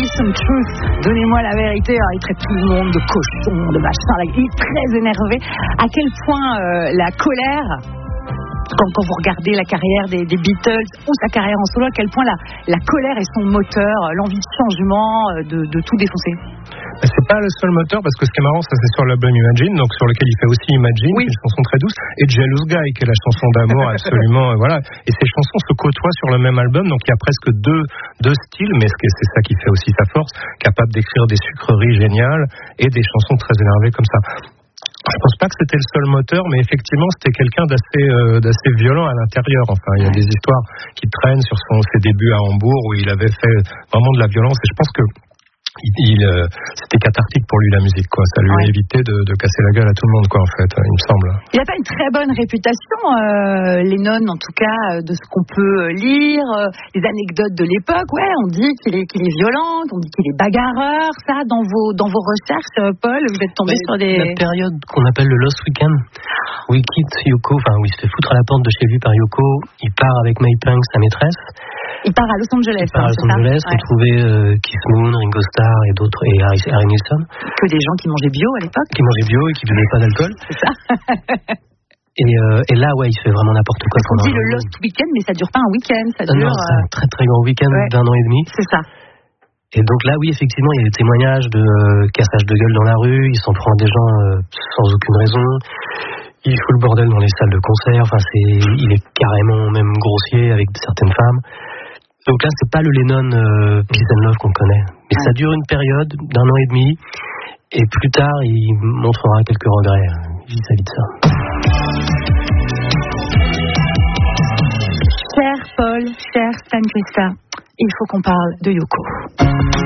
some truth. Donnez-moi la vérité. Alors, il traite tout le monde de cochon, de machin. Il est très énervé. À quel point la colère, quand vous regardez la carrière des Beatles ou sa carrière en solo, à quel point la colère est son moteur, l'envie de changement, de tout défoncer. C'est pas le seul moteur, parce que ce qui est marrant, ça c'est sur l'album Imagine, donc sur lequel il fait aussi Imagine, qui est une chanson très douce, et Jealous Guy, qui est la chanson d'amour absolument, voilà. Et ces chansons se côtoient sur le même album, donc il y a presque deux styles, mais c'est ça qui fait aussi sa force, capable d'écrire des sucreries géniales et des chansons très énervées comme ça. Je pense pas que c'était le seul moteur, mais effectivement, c'était quelqu'un d'assez violent à l'intérieur. Enfin, il y a des histoires qui traînent sur ses débuts à Hambourg où il avait fait vraiment de la violence, et je pense que c'était cathartique pour lui, la musique, quoi. Ça lui a évité de casser la gueule à tout le monde, quoi, en fait, il me semble. Il n'a pas une très bonne réputation, Lennon, en tout cas, de ce qu'on peut lire, les anecdotes de l'époque. Ouais, on dit qu'il est violent, on dit qu'il est bagarreur. Ça, dans vos recherches, Paul, vous êtes tombé sur des... La période qu'on appelle le Lost Weekend, où il quitte Yoko, enfin, où il se fait foutre à la porte de chez lui par Yoko, il part avec May Punk, sa maîtresse. Il part à Los Angeles. Retrouver Keith Moon, Ringo Starr et d'autres, et Harry Nilsson. Que des gens qui mangeaient bio à l'époque. Qui mangeaient bio et qui ne buvaient pas d'alcool. C'est ça. Et là, il fait vraiment n'importe quoi. On dit le Lost Weekend, mais ça dure pas un week-end. Ça dure. Non, c'est un très très grand week-end d'1 an et demi. C'est ça. Et donc là, oui, effectivement, il y a des témoignages de cassage de gueule dans la rue. Il s'en prend à des gens sans aucune raison. Il fout le bordel dans les salles de concert. Enfin, il est carrément même grossier avec certaines femmes. Donc là, c'est pas le Lennon Peace and Love qu'on connaît. Mais ça dure une période d'1 an et demi. Et plus tard, il montrera quelques regrets vis-à-vis de ça. Cher Paul, cher Stan Christa, il faut qu'on parle de Yoko.